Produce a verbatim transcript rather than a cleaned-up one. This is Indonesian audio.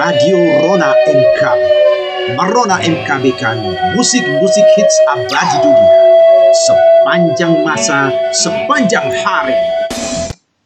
Radio Rona M K B. Merona M K B kan musik-musik hits abadi dunia. Sepanjang masa, sepanjang hari.